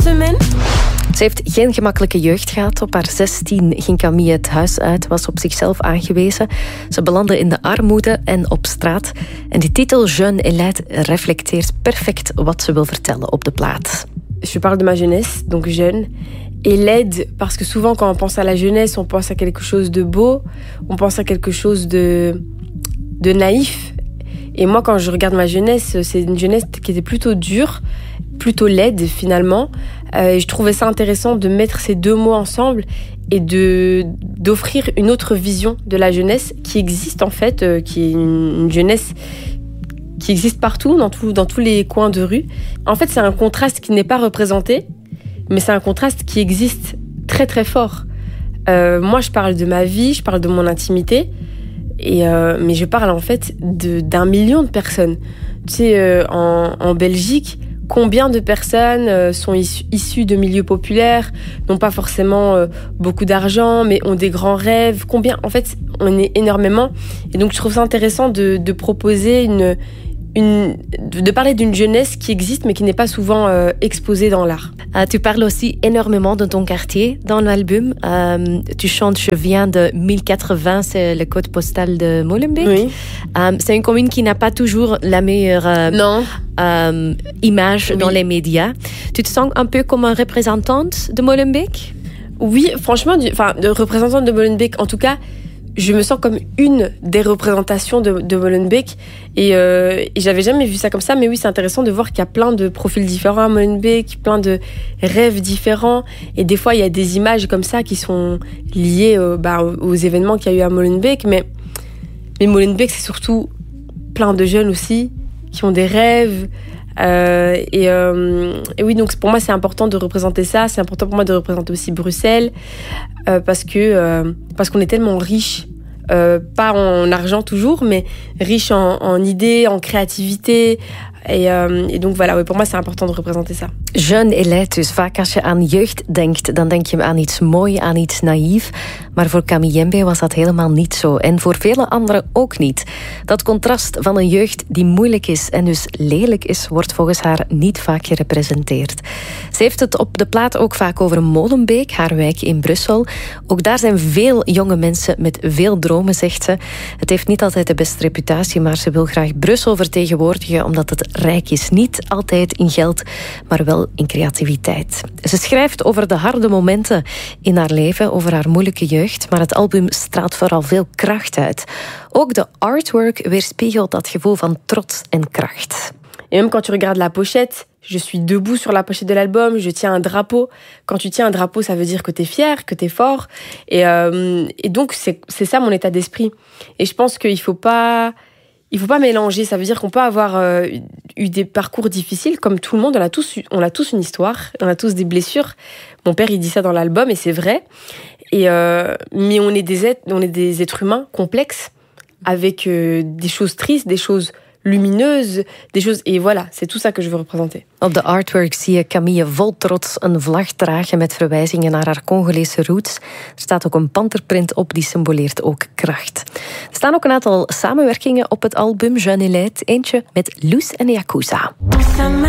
semaine. Ze heeft geen gemakkelijke jeugd gehad. Op haar 16 ging Camille het huis uit, was op zichzelf aangewezen. Ze belandde in de armoede en op straat. En die titel Jeune et laide reflecteert perfect wat ze wil vertellen op de plaat. Je parle de ma jeunesse, donc jeune. Et laide, parce que souvent quand on pense à la jeunesse, on pense à quelque chose de beau, on pense à quelque chose de naïf. Et moi, quand je regarde ma jeunesse, c'est une jeunesse qui était plutôt dure, plutôt laide finalement. Et je trouvais ça intéressant de mettre ces deux mots ensemble et d'offrir une autre vision de la jeunesse qui existe en fait, qui est une jeunesse qui existe partout, dans tous les coins de rue. En fait, c'est un contraste qui n'est pas représenté, mais c'est un contraste qui existe très très fort. Moi, je parle de ma vie, je parle de mon intimité, mais je parle en fait d'un million de personnes. Tu sais, en Belgique, combien de personnes sont issues de milieux populaires, n'ont pas forcément beaucoup d'argent, mais ont des grands rêves. Combien, en fait, on est énormément. Et donc, je trouve ça intéressant de proposer de parler d'une jeunesse qui existe mais qui n'est pas souvent exposée dans l'art. Tu parles aussi énormément de ton quartier dans l'album. Tu chantes Je viens de 1080, c'est le code postal de Molenbeek. Oui. C'est une commune qui n'a pas toujours la meilleure image dans les médias. Tu te sens un peu comme une représentante de Molenbeek? Oui, franchement, de représentante de Molenbeek, en tout cas, je me sens comme une des représentations de Molenbeek et j'avais jamais vu ça comme ça, mais oui, c'est intéressant de voir qu'il y a plein de profils différents à Molenbeek, plein de rêves différents, et des fois il y a des images comme ça qui sont liées aux événements qu'il y a eu à Molenbeek, mais Molenbeek c'est surtout plein de jeunes aussi qui ont des rêves. Et oui, donc pour moi c'est important de représenter ça. C'est important pour moi de représenter aussi Bruxelles parce qu'on est tellement riche, pas en argent toujours, mais riche en idées, en créativité. Et donc voilà, pour moi c'est important de représenter ça. Jeune et laide, dus vaak als je aan jeugd denkt, dan denk je aan iets mooi, aan iets naïef. Maar voor Camille Jembe was dat helemaal niet zo. En voor vele anderen ook niet. Dat contrast van een jeugd die moeilijk is en dus lelijk is, wordt volgens haar niet vaak gerepresenteerd. Ze heeft het op de plaat ook vaak over Molenbeek, haar wijk in Brussel. Ook daar zijn veel jonge mensen met veel dromen, zegt ze. Het heeft niet altijd de beste reputatie, maar ze wil graag Brussel vertegenwoordigen, omdat het rijk is. Niet altijd in geld, maar wel in creativiteit. Ze schrijft over de harde momenten in haar leven, over haar moeilijke jeugd, maar het album straalt vooral veel kracht uit. Ook de artwork weerspiegelt dat gevoel van trots en kracht. Et même quand tu regardes la pochette, je suis debout sur la pochette de l'album, je tiens un drapeau. Quand tu tiens un drapeau, ça veut dire que t'es fier, que t'es fort. Et donc, c'est ça mon état d'esprit. Et je pense qu'il faut pas mélanger. Ça veut dire qu'on peut avoir eu des parcours difficiles, comme tout le monde. On a tous une histoire, on a tous des blessures. Mon père, il dit ça dans l'album, et c'est vrai. Mais on est des êtres humains complexes, avec des choses tristes, des choses lumineuses, des choses... Et voilà, c'est tout ça que je veux représenter. Op de artwork zie je Camille vol trots een vlag dragen met verwijzingen naar haar Congolese roots. Er staat ook een panterprint op, die symboleert ook kracht. Er staan ook een aantal samenwerkingen op het album Jeune et laide. Eentje met Loes en Yakuza.